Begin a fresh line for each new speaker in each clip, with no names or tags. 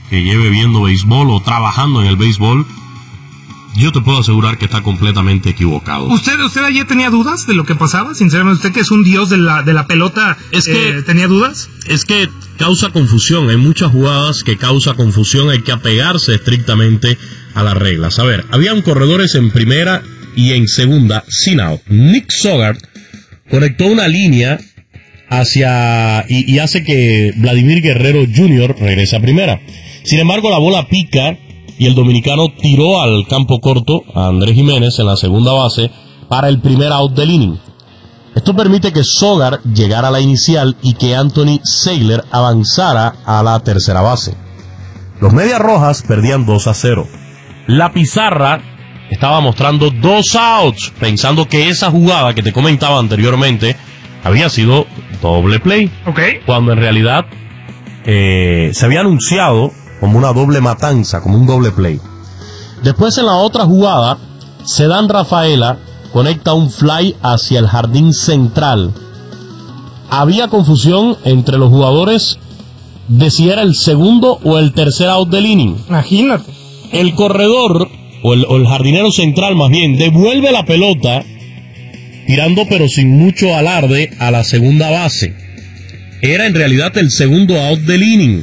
que lleve viendo béisbol o trabajando en el béisbol, yo te puedo asegurar que está completamente equivocado.
¿Usted ayer tenía dudas de lo que pasaba? Sinceramente, usted que es un dios de la pelota, ¿tenía dudas?
Es que causa confusión, hay muchas jugadas que causa confusión, hay que apegarse estrictamente a las reglas. A ver, habían corredores en primera y en segunda, sin out. Nick Sogard conectó una línea hacia y hace que Vladimir Guerrero Jr. regrese a primera. Sin embargo, la bola pica y el dominicano tiró al campo corto a Andrés Jiménez en la segunda base para el primer out del inning. Esto permite que Sogard llegara a la inicial y que Anthony Saylor avanzara a la tercera base. Los Medias Rojas perdían 2-0. La pizarra estaba mostrando 2 outs, pensando que esa jugada que te comentaba anteriormente había sido doble play.
Okay.
Cuando en realidad se había anunciado como una doble matanza, como un doble play. Después, en la otra jugada, Cedán Rafaela conecta un fly hacia el jardín central. Había confusión entre los jugadores de si era el segundo o el tercer out del inning.
Imagínate.
El corredor, o el jardinero central más bien, devuelve la pelota, tirando pero sin mucho alarde a la segunda base. Era en realidad el segundo out del inning.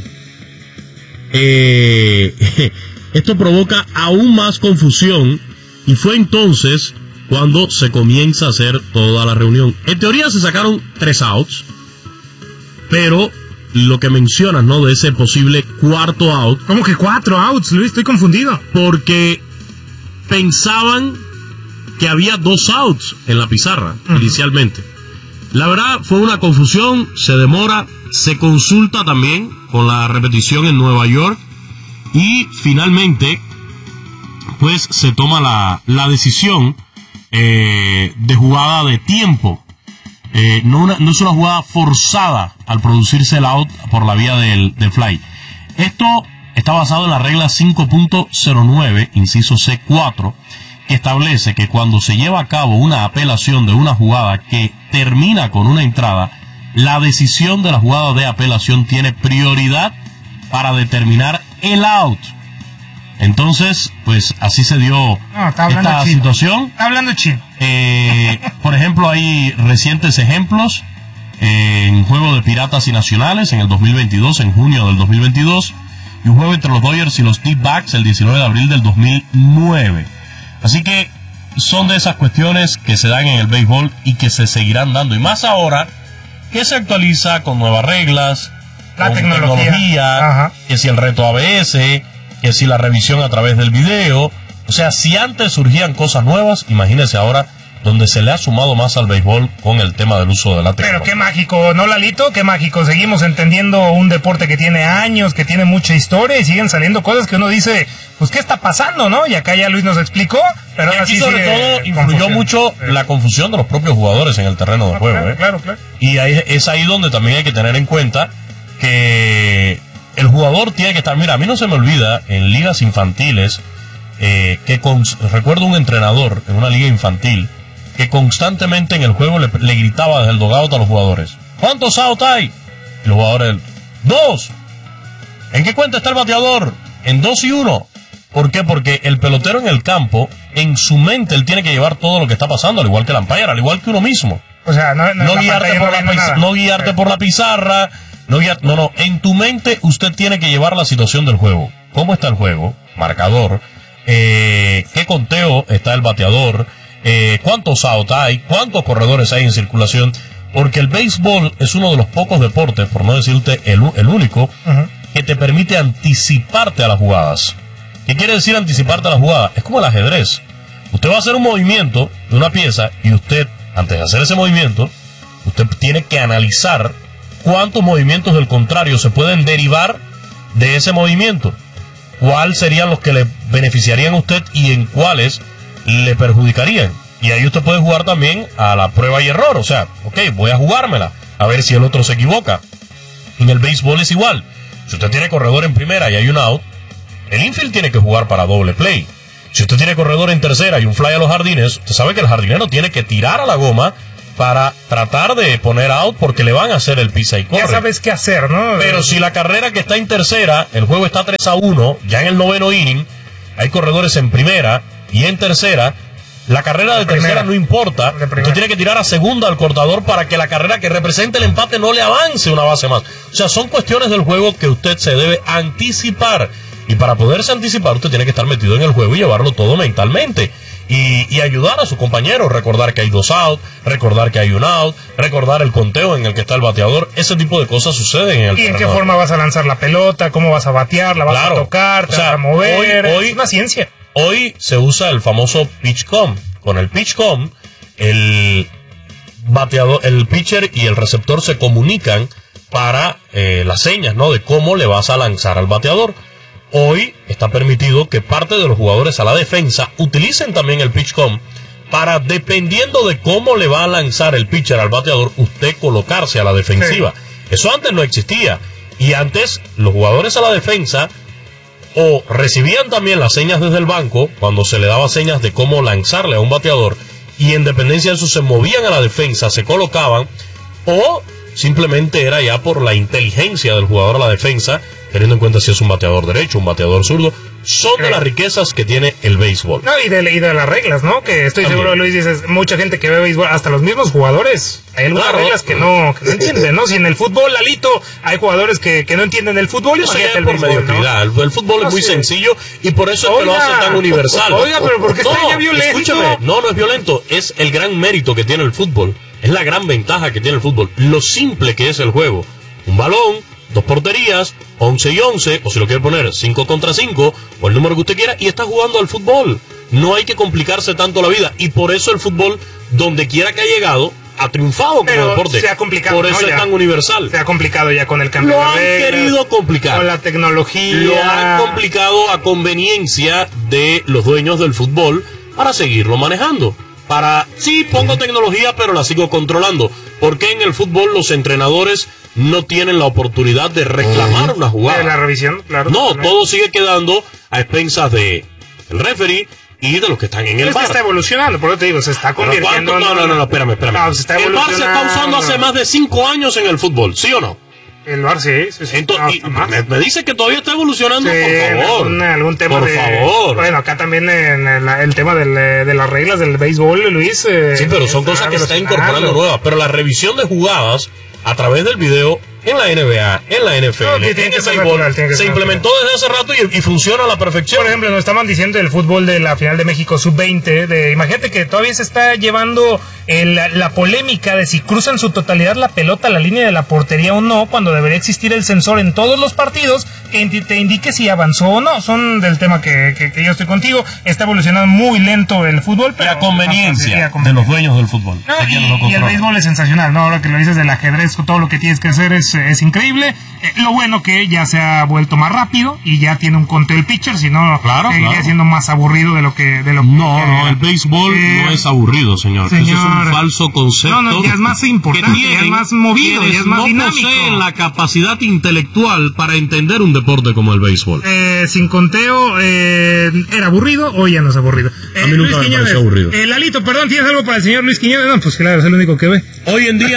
Esto provoca aún más confusión y fue entonces cuando se comienza a hacer toda la reunión. En teoría se sacaron 3 outs, pero lo que mencionas, ¿no? De ese posible cuarto out.
¿Cómo que 4 outs, Luis? Estoy confundido.
Porque pensaban que había 2 outs en la pizarra inicialmente. La verdad fue una confusión, se demora, se consulta también con la repetición en Nueva York y finalmente pues se toma la decisión de jugada de tiempo. No es una jugada forzada al producirse el out por la vía del fly. Esto está basado en la regla 5.09, inciso C4, que establece que cuando se lleva a cabo una apelación de una jugada que termina con una entrada, la decisión de la jugada de apelación tiene prioridad para determinar el out. Entonces, pues así se dio esta situación.
Está hablando chino.
Por ejemplo, hay recientes ejemplos en juego de Piratas y Nacionales en el 2022, en junio del 2022, y un juego entre los Dodgers y los D-Backs el 19 de abril del 2009. Así que son de esas cuestiones que se dan en el béisbol y que se seguirán dando, y más ahora que se actualiza con nuevas reglas,
la
con
tecnología.
que si el reto ABS, que si la revisión a través del video. O sea, si antes surgían cosas nuevas, imagínese ahora donde se le ha sumado más al béisbol con el tema del uso de la tecnología.
Pero qué mágico, ¿no, Lalito? Qué mágico. Seguimos entendiendo un deporte que tiene años, que tiene mucha historia, y siguen saliendo cosas que uno dice, pues, ¿qué está pasando, no? Y acá ya Luis nos explicó, pero
y aquí sobre todo influyó mucho la confusión de los propios jugadores en el terreno de juego.
Claro.
Y es ahí donde también hay que tener en cuenta que el jugador tiene que estar... Mira, a mí no se me olvida, en ligas infantiles, recuerdo un entrenador en una liga infantil que constantemente en el juego le gritaba desde el dugout a los jugadores: ¿cuántos outs hay? Y los jugadores: 2. ¿En qué cuenta está el bateador? En 2 y 1. ¿Por qué? Porque el pelotero en el campo, en su mente, él tiene que llevar todo lo que está pasando, al igual que el umpire, al igual que uno mismo.
O sea,
no guiarte por la pizarra, no, en tu mente usted tiene que llevar la situación del juego. ¿Cómo está el juego? Marcador. ¿Qué conteo está el bateador? ¿Cuántos outs hay? ¿Cuántos corredores hay en circulación? Porque el béisbol es uno de los pocos deportes, por no decirte el único, que te permite anticiparte a las jugadas. ¿Qué quiere decir anticiparte a la jugada? Es como el ajedrez. Usted va a hacer un movimiento de una pieza y usted, antes de hacer ese movimiento, usted tiene que analizar cuántos movimientos del contrario se pueden derivar de ese movimiento. ¿Cuáles serían los que le beneficiarían a usted y en cuáles le perjudicarían? Y ahí usted puede jugar también a la prueba y error. O sea, ok, voy a jugármela, a ver si el otro se equivoca. En el béisbol es igual. Si usted tiene corredor en primera y hay un out, el infield tiene que jugar para doble play. Si usted tiene corredor en tercera y un fly a los jardines, usted sabe que el jardinero tiene que tirar a la goma para tratar de poner out porque le van a hacer el pisa y corre.
Ya sabes qué hacer, ¿no?
Pero si la carrera que está en tercera, el juego está 3-1, ya en el 9º inning, hay corredores en primera y en tercera, la carrera de tercera no importa, usted tiene que tirar a segunda al cortador para que la carrera que represente el empate no le avance una base más. O sea, son cuestiones del juego que usted se debe anticipar. Y para poderse anticipar, usted tiene que estar metido en el juego y llevarlo todo mentalmente. Y ayudar a su compañero, recordar que hay 2 outs, recordar que hay 1 out, recordar el conteo en el que está el bateador. Ese tipo de cosas suceden en el terreno.
¿Y en qué forma vas a lanzar la pelota? ¿Cómo vas a batear? ¿La vas a tocar? ¿Te vas a mover?
Hoy,
es una ciencia.
Hoy se usa el famoso pitch com. Con el pitch com, el bateador, el pitcher y el receptor se comunican para las señas, ¿no? De cómo le vas a lanzar al bateador. Hoy está permitido que parte de los jugadores a la defensa utilicen también el pitch com para, dependiendo de cómo le va a lanzar el pitcher al bateador, usted colocarse a la defensiva. Sí. Eso antes no existía. Y antes los jugadores a la defensa o recibían también las señas desde el banco cuando se le daba señas de cómo lanzarle a un bateador, y en dependencia de eso se movían a la defensa, se colocaban, o simplemente era ya por la inteligencia del jugador a la defensa, teniendo en cuenta si es un bateador derecho, un bateador zurdo. Son de las riquezas que tiene el béisbol.
No, y de las reglas, ¿no? Que estoy seguro, Luis, dices, mucha gente que ve béisbol, hasta los mismos jugadores, hay algunas reglas que no entienden, ¿no? Si en el fútbol, Lalito, hay jugadores que no entienden el fútbol,
eso ya es por mediocridad, ¿no? El fútbol es muy sencillo y por eso es que lo hace tan universal.
Oiga, pero ¿por qué está ya violento?
Escúchame, no es violento, es el gran mérito que tiene el fútbol, es la gran ventaja que tiene el fútbol, lo simple que es el juego. Un balón, 2 porterías, 11 y 11, o si lo quiere poner 5 contra 5, o el número que usted quiera, y está jugando al fútbol. No hay que complicarse tanto la vida, y por eso el fútbol, donde quiera que ha llegado, ha triunfado como deporte.
Se ha complicado,
por eso es tan universal.
Se ha complicado ya con el cambio
de
reglas.
Lo han querido complicar.
Con la tecnología.
Lo han complicado a conveniencia de los dueños del fútbol para seguirlo manejando. Sí, pongo tecnología, pero la sigo controlando. Porque en el fútbol los entrenadores no tienen la oportunidad de reclamar una jugada.
De la revisión, claro.
No, todo sigue quedando a expensas de el referee y de los que están en el bar.
Está evolucionando, por eso te digo, se está convirtiendo.
No, espérame.
No, se está
el bar se está usando hace más de 5 años en el fútbol, ¿sí o no?
El bar sí.
Entonces, me dice que todavía está evolucionando,
sí,
por favor.
Algún tema
por favor.
Bueno, acá también en el tema de las reglas del béisbol, Luis.
Sí, pero son cosas que se están incorporando nuevas. Pero la revisión de jugadas a través del video en la NBA, en la NFL, en el béisbol, se implementó desde hace rato y funciona a la perfección.
Por ejemplo, nos estaban diciendo del fútbol de la final de México sub-20, imagínate que todavía se está llevando la polémica de si cruzan en su totalidad la pelota a la línea de la portería o no, cuando debería existir el sensor en todos los partidos que te indique si avanzó o no. Son del tema que yo estoy contigo. Está evolucionando muy lento el fútbol, pero
la conveniencia de los dueños del fútbol.
No, y el béisbol es sensacional, ¿no? Ahora que lo dices del ajedrez, todo lo que tienes que hacer es increíble. Lo bueno que ya se ha vuelto más rápido y ya tiene un conteo el pitcher, si no seguiría siendo más aburrido de lo que
No, el béisbol no es aburrido, señor. Eso es un falso concepto.
No, ya es más importante, ya es más movido, ya es más dinámico.
No poseen la capacidad intelectual para entender un deporte como el béisbol.
Sin conteo era aburrido, hoy ya no es aburrido.
A mí nunca me pareció aburrido.
Lalito, perdón, ¿tienes algo para el señor Luis Quiñones? No, pues claro, es el único que ve.
Hoy en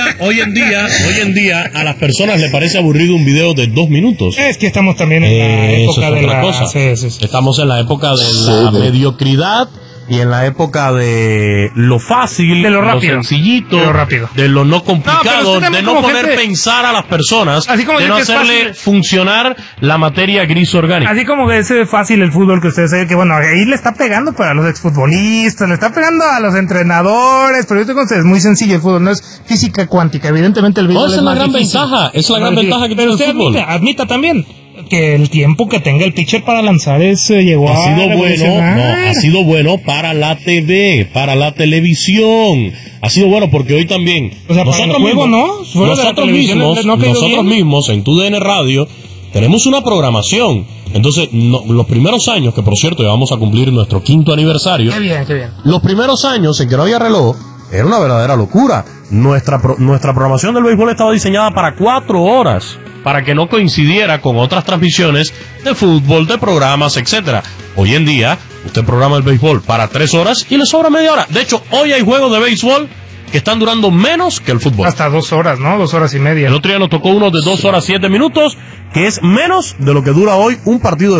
día a las personas les parece aburrido un video de 2 minutos.
Es que estamos también en la época de la cosa.
Sí. Estamos en la época de la mediocridad y en la época de lo fácil,
de lo rápido,
lo sencillito, de lo no complicado, de no poner pensar a las personas, de no hacerle funcionar la materia gris orgánica.
Así como que es fácil el fútbol, que ustedes saben que bueno, ahí le está pegando para los exfutbolistas, le está pegando a los entrenadores, pero yo es muy sencillo el fútbol, no es física cuántica, evidentemente el béisbol
es la gran ventaja, es la gran ventaja que tiene el fútbol.
Admita también que el tiempo que tenga el pitcher para lanzar ha
sido bueno para la TV, para la televisión. Ha sido bueno porque hoy también nosotros mismos en TUDN Radio tenemos una programación. Entonces, los primeros años, que por cierto ya vamos a cumplir nuestro 5º aniversario.
Qué bien.
Los primeros años en que no había reloj era una verdadera locura. Nuestra programación del béisbol estaba diseñada para 4 horas, para que no coincidiera con otras transmisiones de fútbol, de programas, etcétera. Hoy en día, usted programa el béisbol para 3 horas y le sobra media hora. De hecho, hoy hay juegos de béisbol que están durando menos que el fútbol.
Hasta 2 horas, ¿no? 2 horas y media.
El otro día nos tocó uno de 2 horas 7 minutos, que es menos de lo que dura hoy un partido de